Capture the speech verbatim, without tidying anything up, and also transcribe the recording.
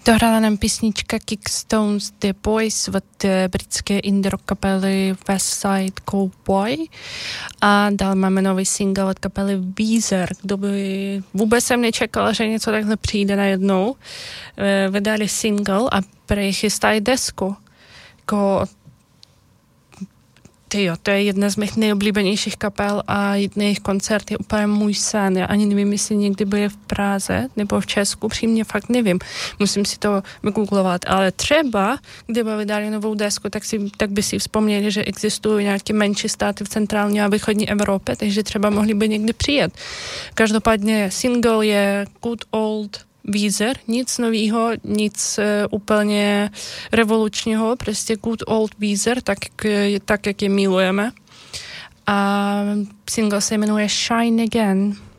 Dohrála nám písnička Kickstones The Boys od britské indie rock kapely West Side Cowboy a dál máme nový single od kapely Weezer. Kdo by vůbec jsem nečekala, že něco takhle přijde najednou. Vydali single a přichystají desku. Jako Tyjo, to je jedna z mých nejoblíbenějších kapel a jejich koncert je úplně můj sen. Já ani nevím, jestli někdy bude v Praze nebo v Česku, přímě fakt nevím. Musím si to vygooglovat, ale třeba, kdyby vydali novou desku, tak, si, tak by si vzpomněli, že existují nějaké menší státy v centrální a východní Evropě, takže třeba mohli by někdy přijet. Každopádně single je Good Old Weezer, nic novýho, nic uh, úplně revolučního, prostě Good Old Weezer, tak, tak jak je milujeme. A single se jmenuje Shine Again.